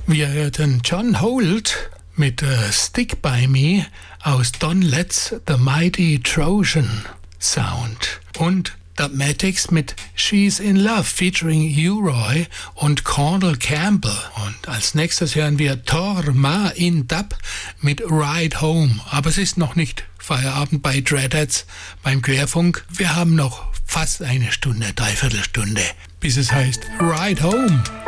Wir hörten John Holt mit Stick By Me aus Don Letts The Mighty Trojan Sound und Dubmatix mit She's in Love featuring U-Roy und Cornel Campbell. Und als nächstes hören wir Tor Ma in Dub mit Ride Home. Aber es ist noch nicht Feierabend bei Dreadheads beim Querfunk. Wir haben noch fast eine Stunde, Dreiviertelstunde, bis es heißt Ride Home.